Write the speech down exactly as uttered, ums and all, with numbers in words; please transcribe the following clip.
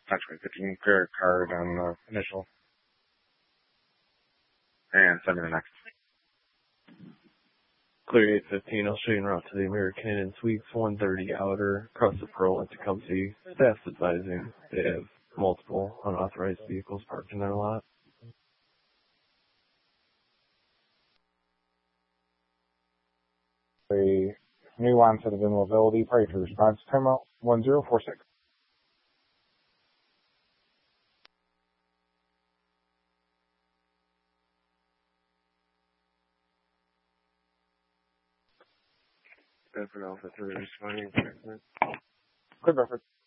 Actually, fifteen clear card on the initial. And send me the next. Clear eight fifteen, I'll show you en route to the American in Suites one thirty outer, across the Pearl at Tecumseh. Staff's advising they have multiple unauthorized vehicles parked in their lot. The new onset of immobility, pray for response, timeout one zero four six. Bedford Alpha three responding. Clear Bedford.